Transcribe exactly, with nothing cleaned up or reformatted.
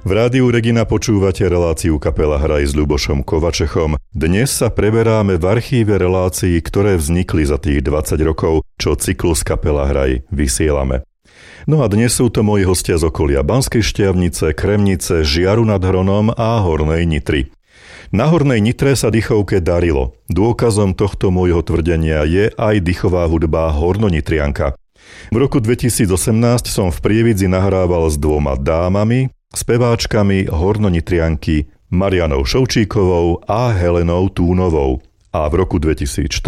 V rádiu Regina počúvate reláciu Kapela Hraj s Ľubošom Kovačechom. Dnes sa preberáme v archíve relácií, ktoré vznikli za tých dvadsať rokov, čo cyklus Kapela Hraj vysielame. No a dnes sú to moji hostia z okolia Banskej Štiavnice, Kremnice, Žiaru nad Hronom a Hornej Nitry. Na Hornej Nitre sa dychovke darilo. Dôkazom tohto môjho tvrdenia je aj dychová hudba Hornonitrianka. V roku dvetisícosemnásť som v Prievidzi nahrával s dvoma dámami, speváčkami Hornonitrianky Marianou Šovčíkovou a Helenou Túnovou. A v roku dvetisícštrnásť